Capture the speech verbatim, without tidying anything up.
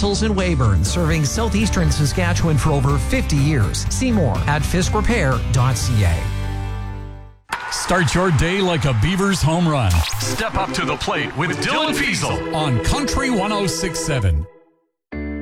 Rentals in Weyburn, serving southeastern Saskatchewan for over fifty years. See more at fisk repair dot c a. Start your day like a Beavers home run. Step up to the plate with Dylan Fiesel on Country one oh six point seven.